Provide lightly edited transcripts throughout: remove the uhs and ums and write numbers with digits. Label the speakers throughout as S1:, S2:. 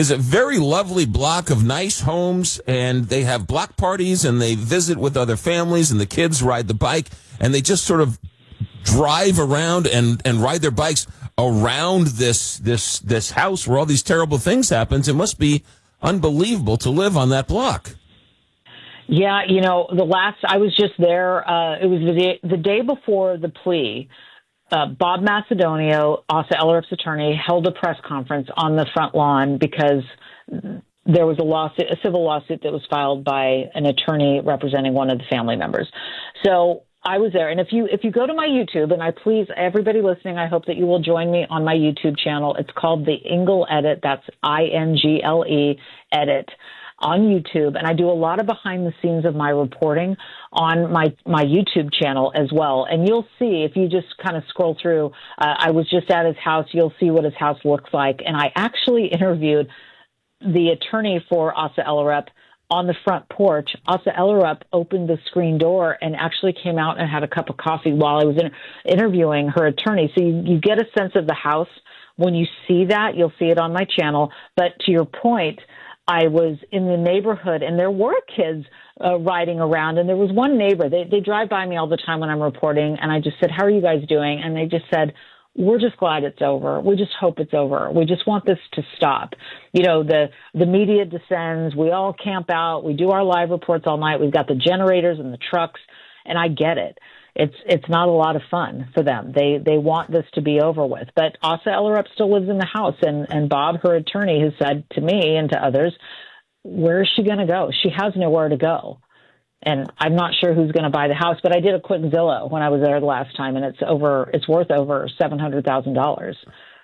S1: is a very lovely block of nice homes, and they have block parties, and they visit with other families, and the kids ride the bike, and they just sort of drive around and ride their bikes around this house where all these terrible things happen. It must be unbelievable to live on that block.
S2: Yeah, I was just there. It was the day before the plea. Bob Macedonio, Asa Ellerup's attorney, held a press conference on the front lawn because there was a civil lawsuit that was filed by an attorney representing one of the family members. So I was there. And if you go to my YouTube, and everybody listening, I hope that you will join me on my YouTube channel. It's called The Ingle Edit. That's INGLE Edit on YouTube. And I do a lot of behind the scenes of my reporting on my YouTube channel as well. And you'll see, if you just kind of scroll through, I was just at his house. You'll see what his house looks like. And I actually interviewed the attorney for Asa Ellerup on the front porch. Asa Ellerup opened the screen door and actually came out and had a cup of coffee while I was interviewing her attorney. So you get a sense of the house. When you see that, you'll see it on my channel. But to your point, I was in the neighborhood, and there were kids riding around. And there was one neighbor. They drive by me all the time when I'm reporting, and I just said, "How are you guys doing?" And they just said, "We're just glad it's over. We just hope it's over. We just want this to stop." The media descends. We all camp out. We do our live reports all night. We've got the generators and the trucks, and I get it. It's not a lot of fun for them. They want this to be over with. But Asa Ellerup still lives in the house, and Bob, her attorney, has said to me and to others, where is she going to go? She has nowhere to go. And I'm not sure who's going to buy the house, but I did a quick Zillow when I was there the last time, and it's worth over $700,000.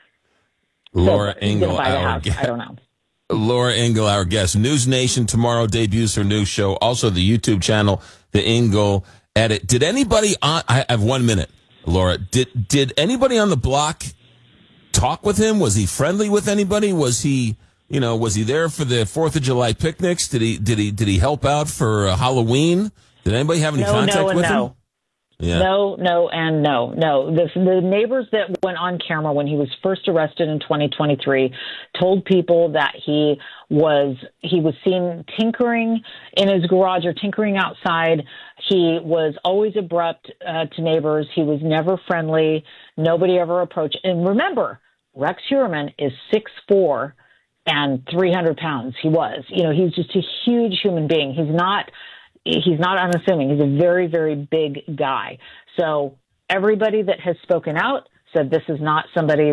S1: Laura Ingle,
S2: I don't know.
S1: Laura Ingle, our guest. News Nation tomorrow debuts her new show. Also, the YouTube channel, The Ingle Edit. Did anybody I have 1 minute, Laura. Did anybody on the block talk with him? Was he friendly with anybody? Was he there for the 4th of July picnics? Did he help out for Halloween? Did anybody have any contact with him? Yeah.
S2: No, and no. The neighbors that went on camera when he was first arrested in 2023 told people that he was seen tinkering in his garage or tinkering outside. He was always abrupt to neighbors. He was never friendly. Nobody ever approached. And remember, Rex Heuermann is 6'4" and 300 pounds. He was. He's just a huge human being. He's not unassuming. He's a very, very big guy. So everybody that has spoken out said this is not,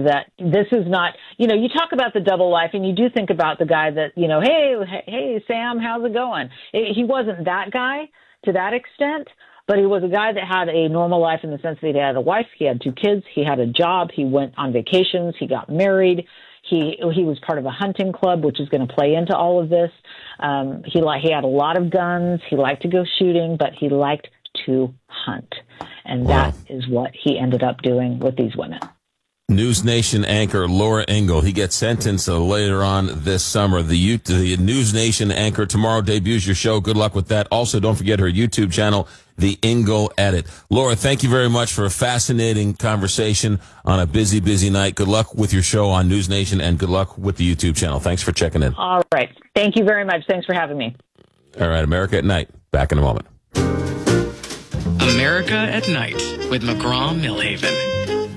S2: you talk about the double life, and you do think about the guy that, hey, Sam, how's it going? He wasn't that guy to that extent, but he was a guy that had a normal life in the sense that he had a wife, he had 2 kids, he had a job, he went on vacations, he got married. He was part of a hunting club, which is going to play into all of this. He had a lot of guns. He liked to go shooting, but he liked to hunt. And that is what he ended up doing with these women.
S1: News Nation anchor Laura Ingle. He gets sentenced later on this summer. The News Nation anchor tomorrow debuts your show. Good luck with that. Also, don't forget her YouTube channel, The Ingle Edit. Laura, thank you very much for a fascinating conversation on a busy, busy night. Good luck with your show on News Nation, and good luck with the YouTube channel. Thanks for checking in.
S2: All right. Thank you very much. Thanks for having me.
S1: All right. America at Night. Back in a moment.
S3: America at Night with McGraw-Milhaven.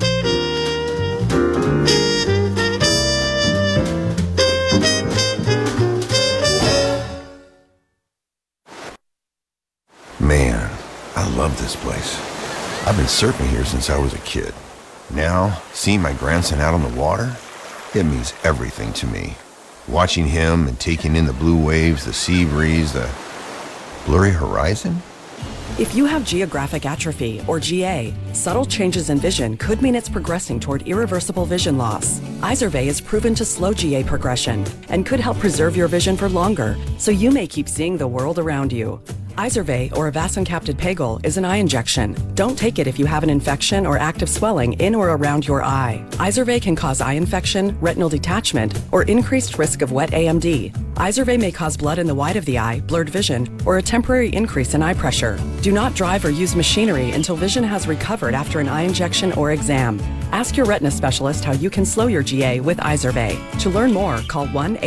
S4: Man, I love this place. I've been surfing here since I was a kid. Now, seeing my grandson out on the water, it means everything to me. Watching him and taking in the blue waves, the sea breeze, the blurry horizon.
S5: If you have geographic atrophy, or GA, subtle changes in vision could mean it's progressing toward irreversible vision loss. Izervay is proven to slow GA progression and could help preserve your vision for longer, so you may keep seeing the world around you. Izervay, or avacincaptad pegol, is an eye injection. Don't take it if you have an infection or active swelling in or around your eye. Izervay can cause eye infection, retinal detachment, or increased risk of wet AMD. Izervay may cause blood in the white of the eye, blurred vision, or a temporary increase in eye pressure. Do not drive or use machinery until vision has recovered after an eye injection or exam. Ask your retina specialist how you can slow your GA with Izervay. To learn more, call 1